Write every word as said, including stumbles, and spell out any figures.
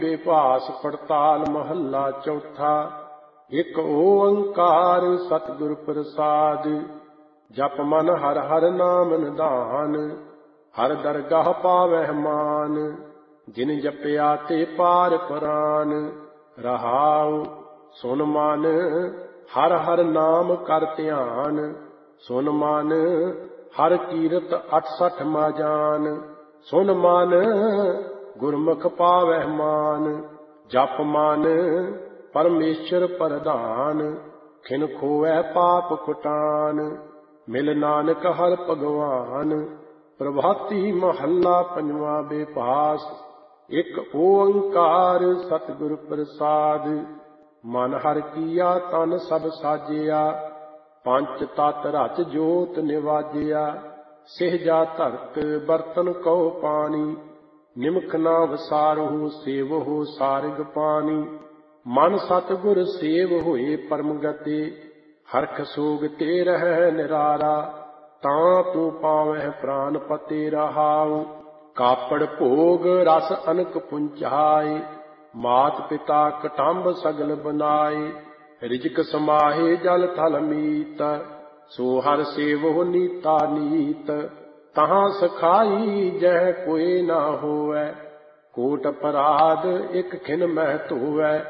ਬੇਭਾਸ ਪੜਤਾਲ ਮਹੱਲਾ ਚੌਥਾ। ਇੱਕ ਓੰਕਾਰ ਸਤਿਗੁਰ ਪ੍ਰਸਾਦ। ਜਪ ਮਨ ਹਰ ਹਰ ਨਾਮ ਨਿਧਾਨ। ਹਰ ਦਰਗਾਹ ਪਾਵਹਿ ਮਾਨ। ਜਿਨ ਜਪਿਆ ਤੇ ਪਾਰ ਪਰਾਨ। ਰਹਾਉ ਸੁਨ ਮਨ ਹਰ ਹਰ ਨਾਮ ਕਰ ਧਿਆਨ। ਸੁਨ ਮਨ ਹਰ ਕੀਰਤ ਅਠਸਠ ਮਾ ਜਾਨ। ਸੁਨ ਮਨ ਗੁਰਮੁਖ ਪਾਵਹਿ ਮਾਨ। ਜਪ ਮਨ ਪਰਮੇਸ਼ਰ ਪ੍ਰਧਾਨ। ਖਿਨ ਖੋਵੈ ਪਾਪ ਕੁਟਾਨ। ਮਿਲ ਨਾਨਕ ਹਰਿ ਭਗਵਾਨ। ਪ੍ਰਭਾਤੀ ਮਹੱਲਾ ਪੰਜਵਾਂ। ਬੇਭਾਸ। ਇੱਕ ਓੰਕਾਰ ਸਤਿਗੁਰ ਪ੍ਰਸਾਦ। ਮਨ ਹਰਿ ਕੀਆ ਤਨ ਸਭ ਸਾਜਿਆ। ਪੰਚ ਤਤ ਰਚ ਜੋਤ ਨਿਵਾਜਿਆ। ਸਿਹਜਾ ਧਰਤ ਬਰਤਨ ਕਉ ਪਾਣੀ। ਨਿਮਖ ਨਾ ਵਸਾਰਹੁ ਸੇਵਹੁ ਸਾਰਗ ਪਾਣੀ। ਮਨ ਸਤਿਗੁਰ ਸੇਵ ਹੋਏ ਪਰਮ ਗਤੇ। ਹਰਖ ਸੋਗ ਤੇ ਰਹਿ ਨਿਰਾਰਾ। ਤਾਂ ਤੂੰ ਪਾਵਹਿ ਪ੍ਰਾਨ ਪਤੇ। ਰਹਾਉ ਕਾਪੜ ਭੋਗ ਰਸ ਅਨਕ ਪੁੰਚਾਏ। ਮਾਤ ਪਿਤਾ ਕਟੰਬ ਸਗਲ ਬਨਾਏ। ਰਿਜਕ ਸਮਾਹੇ ਜਲ ਥਲ ਮੀਤ। ਸੋ ਹਰ ਸੇਵਹੁ ਨੀਤਾ ਨੀਤ। ਤਹਾਂ ਸਖਾਈ ਜਹ ਕੋਇ ਨਾ ਹੋਵੈ। ਕੋਟ ਅਪਰਾਧ ਇਕ ਖਿਨ ਮਹਿ ਧੋਵੈ।